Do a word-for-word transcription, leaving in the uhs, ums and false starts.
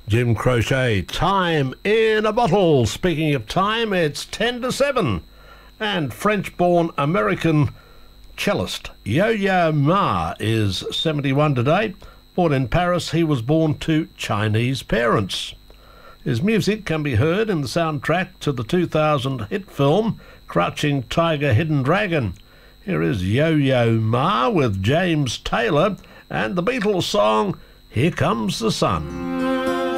Jim Croce, Time in a Bottle. Speaking of time, it's ten to seven. And French-born American cellist Yo-Yo Ma is seventy-one today. Born in Paris, he was born to Chinese parents. His music can be heard in the soundtrack to the two thousand hit film Crouching Tiger, Hidden Dragon. Here is Yo-Yo Ma with James Taylor and the Beatles song Here Comes the Sun.